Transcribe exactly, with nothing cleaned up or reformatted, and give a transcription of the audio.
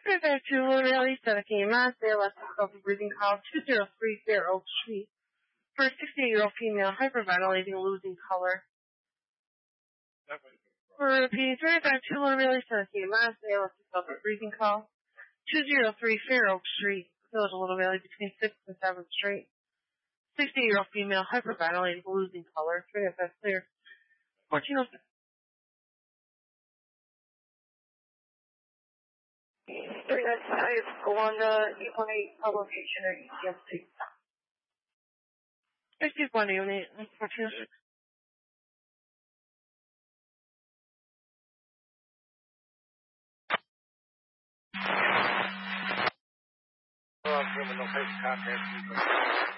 Back to Lorelli, Seneca, Mass. They left themselves a breathing call, two zero three Fair Oak Street. For a sixty-eight-year-old female, hyperventilating, losing color. For repeating, back to Lorelli, Seneca, Mass. They left themselves a breathing call, two zero three Fair Oak Street, Village of Little Valley, between sixth and seventh Street. sixty-eight-year-old female, hyperventilating, losing color. Three if that's clear. fourteen oh six. Three that's five. Go on the eight one eight publication or E C M C. Excuse one unit. fourteen oh six. Criminal case contact.